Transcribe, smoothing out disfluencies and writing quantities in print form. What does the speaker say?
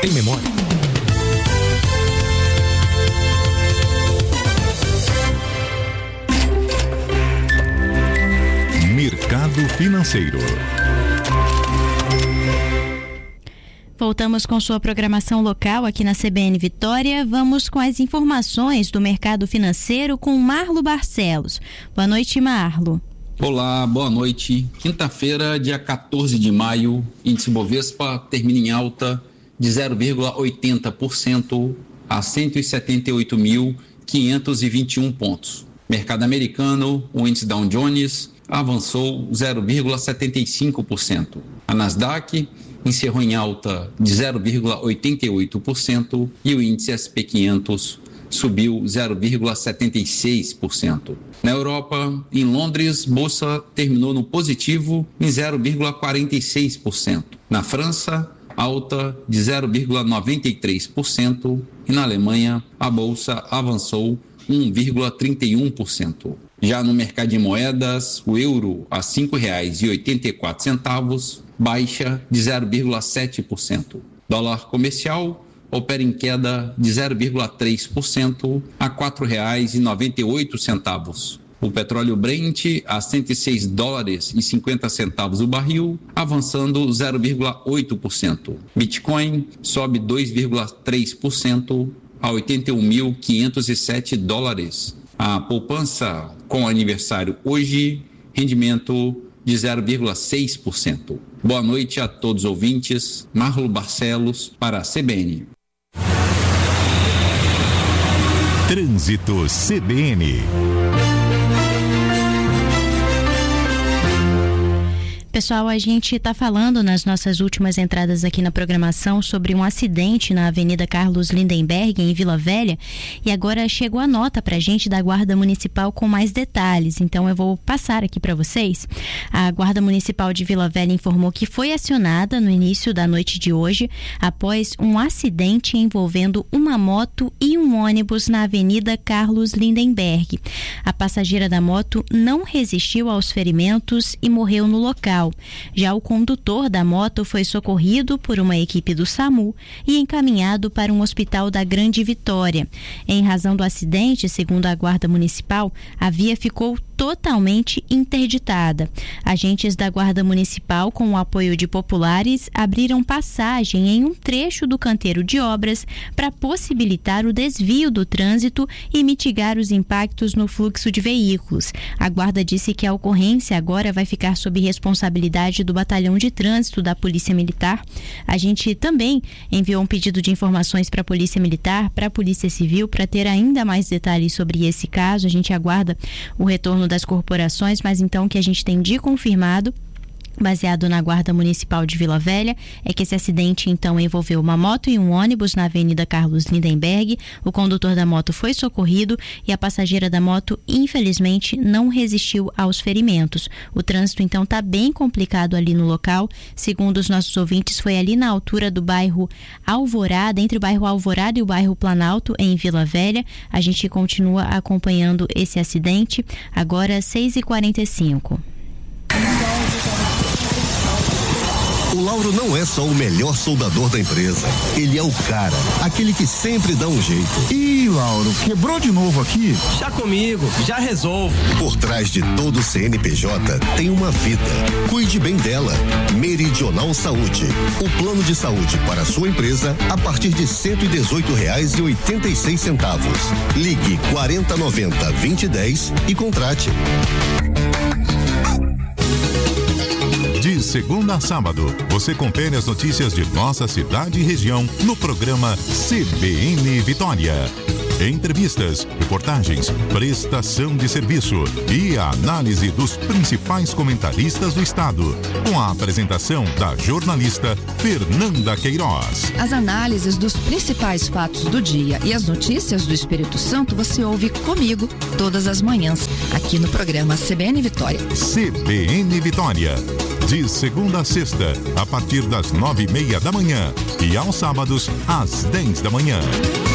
tem memória. Mercado Financeiro. Voltamos com sua programação local aqui na CBN Vitória. Vamos com as informações do mercado financeiro com Marlo Barcelos. Boa noite, Marlo. Olá, boa noite. Quinta-feira, dia 14 de maio, índice Bovespa termina em alta de 0,80% a 178.521 pontos. Mercado americano, o índice Dow Jones avançou 0,75%. A Nasdaq encerrou em alta de 0,88% e o índice SP 500 subiu 0,76%. Na Europa, em Londres, bolsa terminou no positivo em 0,46%. Na França, alta de 0,93% e na Alemanha, a bolsa avançou 1,31%. Já no mercado de moedas, o euro a R$ 5,84, baixa de 0,7%. Dólar comercial opera em queda de 0,3% a R$ 4,98. O petróleo Brent a $106,50 o barril, avançando 0,8%. Bitcoin sobe 2,3% a $81.507. A poupança com aniversário hoje, rendimento de 0,6%. Boa noite a todos os ouvintes. Marlo Barcelos para a CBN. Trânsito CBN. Pessoal, a gente está falando nas nossas últimas entradas aqui na programação sobre um acidente na Avenida Carlos Lindenberg, em Vila Velha, e agora chegou a nota para a gente da Guarda Municipal com mais detalhes, então eu vou passar aqui para vocês. A Guarda Municipal de Vila Velha informou que foi acionada no início da noite de hoje após um acidente envolvendo uma moto e um ônibus na Avenida Carlos Lindenberg. A passageira da moto não resistiu aos ferimentos e morreu no local. Já o condutor da moto foi socorrido por uma equipe do SAMU e encaminhado para um hospital da Grande Vitória. Em razão do acidente, segundo a Guarda Municipal, a via ficou totalmente interditada. Agentes da Guarda Municipal, com o apoio de populares, abriram passagem em um trecho do canteiro de obras para possibilitar o desvio do trânsito e mitigar os impactos no fluxo de veículos. A Guarda disse que a ocorrência agora vai ficar sob responsabilidade do Batalhão de Trânsito da Polícia Militar. A gente também enviou um pedido de informações para a Polícia Militar, para a Polícia Civil, para ter ainda mais detalhes sobre esse caso. A gente aguarda o retorno das corporações, mas então o que a gente tem de confirmado, baseado na Guarda Municipal de Vila Velha, é que esse acidente então envolveu uma moto e um ônibus na Avenida Carlos Lindenberg. O condutor da moto foi socorrido e a passageira da moto, infelizmente, não resistiu aos ferimentos. O trânsito então está bem complicado ali no local. Segundo os nossos ouvintes, foi ali na altura do bairro Alvorada, entre o bairro Alvorada e o bairro Planalto, em Vila Velha. A gente continua acompanhando esse acidente. Agora 6h45. O Lauro não é só o melhor soldador da empresa. Ele é o cara, aquele que sempre dá um jeito. Ih, Lauro, quebrou de novo aqui? Já comigo, já resolvo. Por trás de todo CNPJ tem uma vida. Cuide bem dela. Meridional Saúde. O plano de saúde para a sua empresa a partir de R$ 118,86. Ligue 4090-2010 e contrate. De segunda a sábado, você confere as notícias de nossa cidade e região no programa CBN Vitória. Entrevistas, reportagens, prestação de serviço e a análise dos principais comentaristas do estado, com a apresentação da jornalista Fernanda Queiroz. As análises dos principais fatos do dia e as notícias do Espírito Santo você ouve comigo todas as manhãs, aqui no programa CBN Vitória. CBN Vitória. De segunda a sexta, a partir das 9:30 da manhã e aos sábados, às 10 da manhã.